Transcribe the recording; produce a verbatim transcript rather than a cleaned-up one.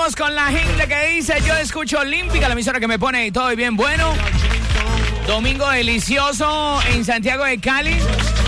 Vamos con la gente que dice: yo escucho Olímpica, la emisora que me pone todo y bien bueno. Domingo delicioso en Santiago de Cali.